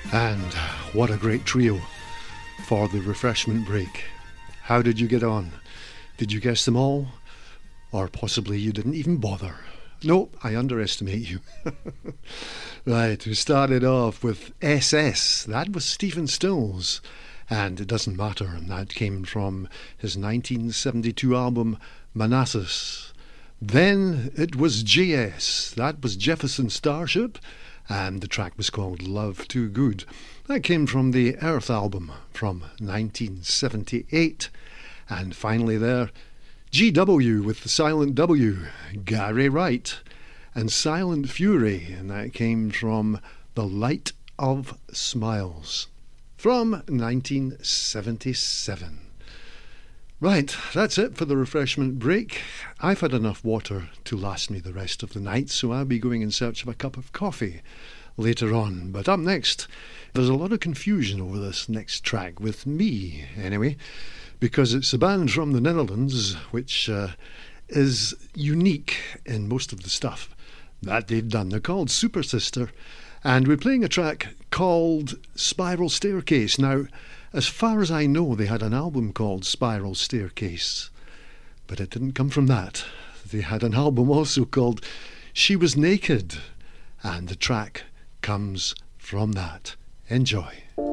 And what a great trio for the refreshment break. How did you get on? Did you guess them all? Or possibly you didn't even bother? No, I underestimate you. Right, we started off with SS. That was Stephen Stills. And it doesn't matter, and that came from his 1972 album Manassas. Then it was JS. That was Jefferson Starship, and the track was called Love Too Good. That came from the Earth album from 1978. And finally there, GW with the silent W, Gary Wright, and Silent Fury, and that came from The Light of Smiles from 1977. Right, that's it for the refreshment break. I've had enough water to last me the rest of the night, so I'll be going in search of a cup of coffee later on. But up next, there's a lot of confusion over this next track, with me anyway, because it's a band from the Netherlands which is unique in most of the stuff that they've done. They're called Super Sister, and we're playing a track called Spiral Staircase. Now, as far as I know, they had an album called Spiral Staircase, but it didn't come from that. They had an album also called She Was Naked, and the track comes from that. Enjoy.